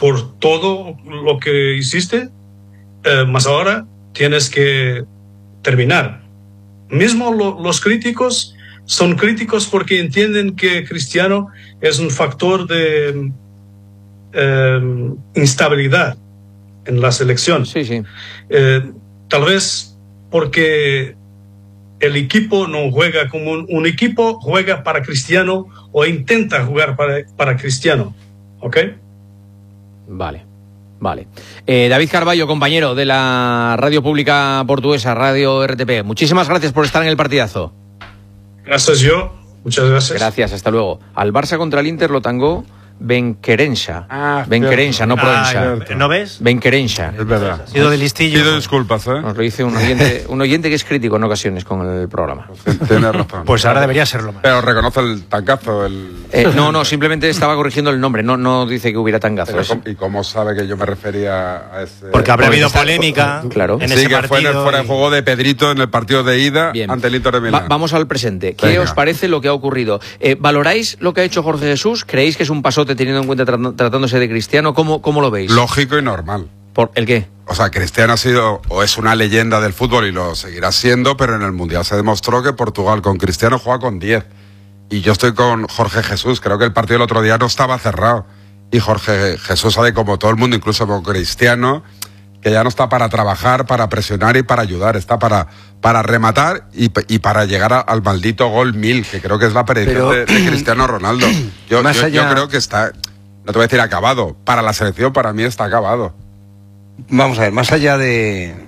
por todo lo que hiciste, más ahora tienes que terminar. Mismo los críticos son críticos porque entienden que Cristiano es un factor de instabilidad en la selección. Sí, sí. Tal vez porque el equipo no juega como un equipo, juega para Cristiano o intenta jugar para Cristiano. ¿Ok? Vale. David Carballo, compañero de la radio pública portuguesa, Radio RTP. Muchísimas gracias por estar en el partidazo. Gracias yo. Muchas gracias. Gracias, hasta luego. Al Barça contra el Inter lo tangó Benquerença. Benquerença, no Proença. ¿No ves? Benquerença. Es verdad. Sido de listillo. Pido disculpas, Nos lo dice un oyente que es crítico en ocasiones con el programa. Tienes razón. Pues ahora debería serlo más. Pero reconoce el tangazo. No, simplemente estaba corrigiendo el nombre. No dice que hubiera tangazo. ¿Y cómo sabe que yo me refería a ese? Porque habrá habido polémica. Claro. En Sí, ese que partido fue en el fuera de juego de Pedrito en el partido de ida. Bien. Ante el Inter de Milán. Vamos al presente. ¿Qué Venga. os parece lo que ha ocurrido? ¿Valoráis lo que ha hecho Jorge Jesús? ¿Creéis que es un pasote teniendo en cuenta tratándose de Cristiano? ¿Cómo lo veis? Lógico y normal. ¿Por el qué? O sea, Cristiano ha sido o es una leyenda del fútbol y lo seguirá siendo, pero en el Mundial se demostró que Portugal con Cristiano juega con 10. Y yo estoy con Jorge Jesús. Creo que el partido del otro día no estaba cerrado. Y Jorge Jesús sabe, como todo el mundo, incluso como Cristiano, que ya no está para trabajar, para presionar y para ayudar. Está para rematar y para llegar al maldito gol 1000, que creo que es la predicción de Cristiano Ronaldo. Yo creo que está... No te voy a decir acabado. Para la selección, para mí está acabado. Vamos a ver, más allá del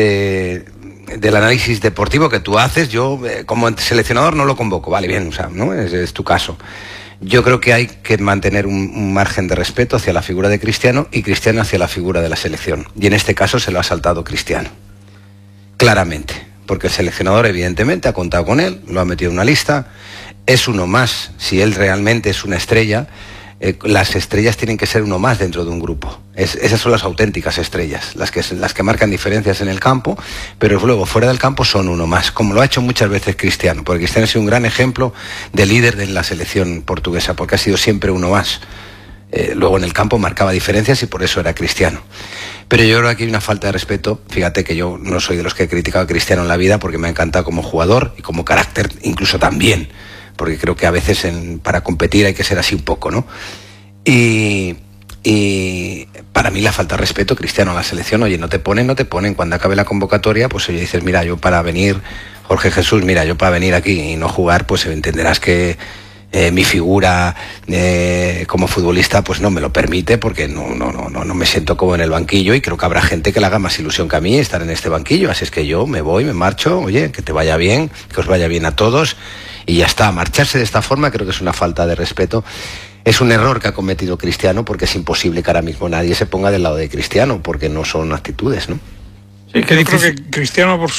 análisis deportivo que tú haces, yo como seleccionador no lo convoco, vale, bien, o sea, ¿no? Es tu caso. Yo creo que hay que mantener un margen de respeto hacia la figura de Cristiano y Cristiano hacia la figura de la selección. Y en este caso se lo ha saltado Cristiano. Claramente. Porque el seleccionador evidentemente ha contado con él, lo ha metido en una lista, es uno más, si él realmente es una estrella. Las estrellas tienen que ser uno más dentro de un grupo. Esas son las auténticas estrellas, las que marcan diferencias en el campo, pero luego fuera del campo son uno más, como lo ha hecho muchas veces Cristiano, porque Cristiano ha sido un gran ejemplo de líder de la selección portuguesa, porque ha sido siempre uno más. Luego en el campo marcaba diferencias y por eso era Cristiano. Pero yo creo que aquí hay una falta de respeto. Fíjate que yo no soy de los que he criticado a Cristiano en la vida, porque me ha encantado como jugador y como carácter incluso también, porque creo que a veces para competir hay que ser así un poco, ¿no? Y para mí la falta de respeto, Cristiano, a la selección, oye, no te ponen, cuando acabe la convocatoria, pues oye, dices, mira, yo para venir, Jorge Jesús, mira, yo para venir aquí y no jugar, pues entenderás que mi figura como futbolista pues no me lo permite, porque no me siento como en el banquillo, y creo que habrá gente que le haga más ilusión que a mí estar en este banquillo, así es que yo me voy, me marcho, oye, que te vaya bien, que os vaya bien a todos, y ya está. Marcharse de esta forma creo que es una falta de respeto. Es un error que ha cometido Cristiano, porque es imposible que ahora mismo nadie se ponga del lado de Cristiano, porque no son actitudes, ¿no? Sí, que yo creo que Cristiano por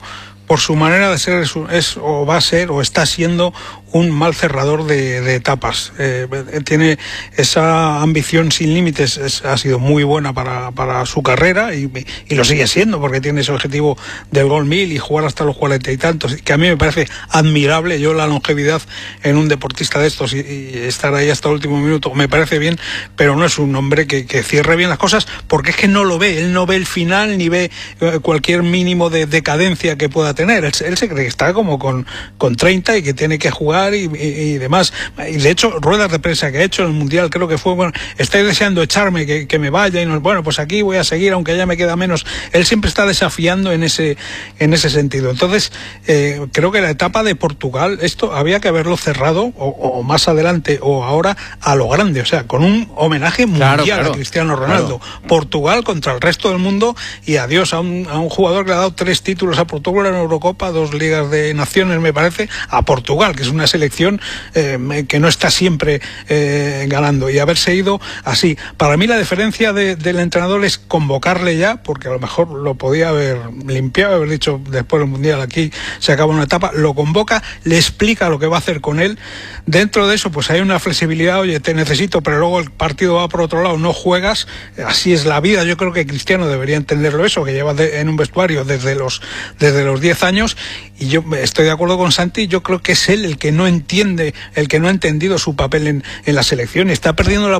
su manera de ser es o va a ser o está siendo un mal cerrador de etapas. Tiene esa ambición sin límites, ha sido muy buena para su carrera y lo sigue siendo, porque tiene ese objetivo del gol 1000 y jugar hasta los 40 y tantos, que a mí me parece admirable. Yo la longevidad en un deportista de estos y estar ahí hasta el último minuto me parece bien, pero no es un hombre que cierre bien las cosas, porque es que no lo ve, él no ve el final ni ve cualquier mínimo de decadencia que pueda tener. Él se cree que está como con 30 y que tiene que jugar y demás. Y de hecho, ruedas de prensa que ha hecho en el Mundial, creo que fue, bueno, estoy deseando echarme, que me vaya, y no, bueno, pues aquí voy a seguir aunque ya me queda menos. Él siempre está desafiando en ese sentido. Entonces, creo que la etapa de Portugal, esto había que haberlo cerrado o más adelante o ahora a lo grande, o sea, con un homenaje mundial a Cristiano Ronaldo. Claro. Portugal contra el resto del mundo, y adiós a un jugador que le ha dado 3 títulos a Portugal en Eurocopa, 2 Ligas de Naciones, me parece, a Portugal, que es una selección que no está siempre ganando, y haberse ido así. Para mí la diferencia del entrenador es convocarle ya, porque a lo mejor lo podía haber limpiado, haber dicho después del Mundial, aquí se acaba una etapa, lo convoca, le explica lo que va a hacer con él. Dentro de eso pues hay una flexibilidad, oye, te necesito, pero luego el partido va por otro lado, no juegas, así es la vida. Yo creo que Cristiano debería entenderlo, eso, que lleva en un vestuario desde los 10 años, y yo estoy de acuerdo con Santi. Yo creo que es él el que no entiende, el que no ha entendido su papel en la selección, y está perdiendo la